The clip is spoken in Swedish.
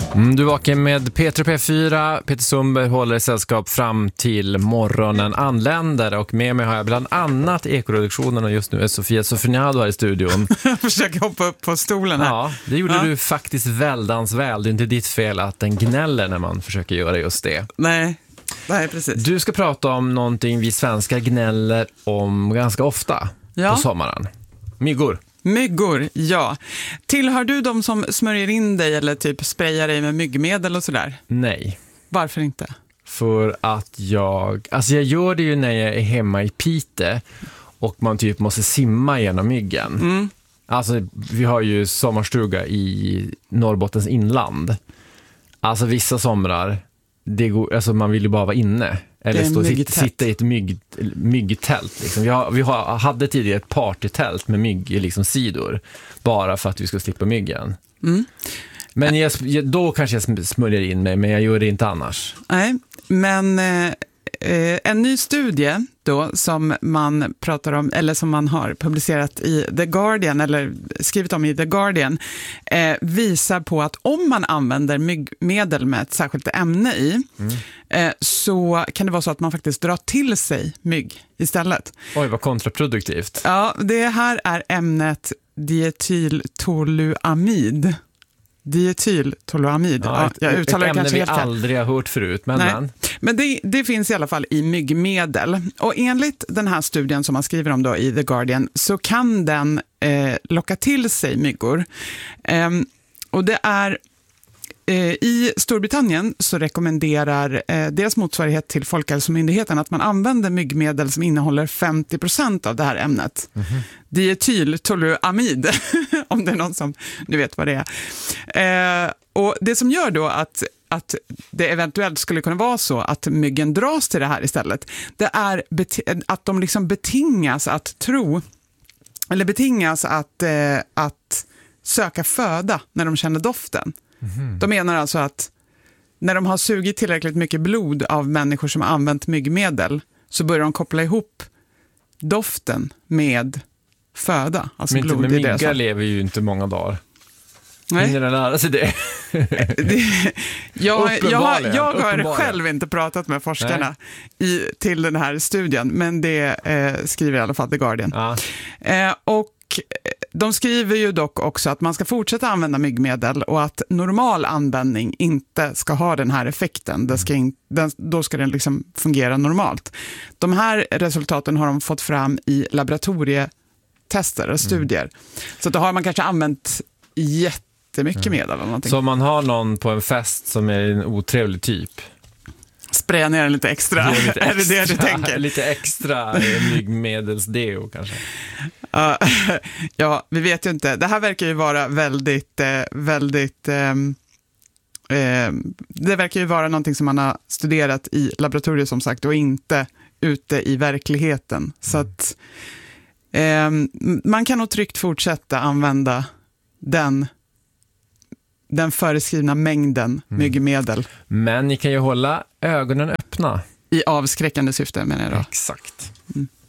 Du vakar med Peter P4. Peter Sundberg håller sällskap fram till morgonen anländer. Och med mig har jag bland annat ekoreduktionen, och just nu är Sofia Sofroniado här i studion. Jag försöker hoppa upp på stolen här. Ja, det gjorde du faktiskt väldans väl. Det är inte ditt fel att den gnäller när man försöker göra just det. Nej, precis. Du ska prata om någonting vi svenskar gnäller om ganska ofta på sommaren. Myggor, ja. Tillhör du de som smörjer in dig eller typ sprayar dig med myggmedel och sådär? Nej. Varför inte? För att jag gör det ju när jag är hemma i Pite och man typ måste simma genom myggen. Alltså vi har ju sommarstuga i Norrbottens inland. Alltså vissa somrar, det går, alltså man vill ju bara vara inne. Eller sitta i ett myggtält. Liksom. Vi hade tidigare ett partytält med mygg i liksom sidor. Bara för att vi skulle slippa myggen. Men då kanske jag smörjer in mig, men jag gör det inte annars. Nej, men en ny studie då som man pratar om, eller som man har publicerat i The Guardian, eller skrivit om i The Guardian, visar på att om man använder myggmedel med ett särskilt ämne i, så kan det vara så att man faktiskt drar till sig mygg istället. Oj, vad kontraproduktivt. Ja, det här är ämnet dietyltoluamid. Dietyltoluamid. Ja, jag uttalar det kanske helt vi aldrig har hört förut. Men det finns i alla fall i myggmedel. Och enligt den här studien som man skriver om då i The Guardian så kan den locka till sig myggor. Och det är i Storbritannien så rekommenderar deras motsvarighet till Folkhälsomyndigheten att man använder myggmedel som innehåller 50% av det här ämnet. Dietyltoluamid, om det är någon som nu vet vad det är. Och det som gör då att det eventuellt skulle kunna vara så att myggen dras till det här istället, det är att de liksom betingas att söka föda när de känner doften. De menar alltså att när de har sugit tillräckligt mycket blod av människor som har använt myggmedel så börjar de koppla ihop doften med föda. Alltså men blod. Men myggar lever ju inte många dagar. Nej. Hinner den lära sig det? Jag har själv inte pratat med forskarna till den här studien, men det skriver i alla fall The Guardian. Och de skriver ju dock också att man ska fortsätta använda myggmedel och att normal användning inte ska ha den här effekten. Då ska den liksom fungera normalt. De här resultaten har de fått fram i laboratorietester och studier. Så då har man kanske använt jättemycket medel eller någonting. Så om man har någon på en fest som är en otrevlig typ, spraya ner den lite extra. Är det det du tänker? Lite extra myggmedelsdeo kanske. Ja, vi vet ju inte. Det här verkar ju vara det verkar ju vara någonting som man har studerat i laboratoriet som sagt och inte ute i verkligheten. Så att man kan nog tryggt fortsätta använda den föreskrivna mängden myggmedel. Men ni kan ju hålla ögonen öppna. I avskräckande syfte menar jag då. Exakt.